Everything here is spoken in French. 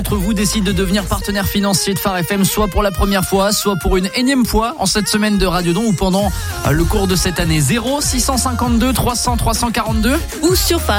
D'entre vous décide de devenir partenaire financier de Phare FM, soit pour la première fois, soit pour une énième fois en cette semaine de Radiodon ou pendant le cours de cette année. 0 652 300 342 ou sur Phare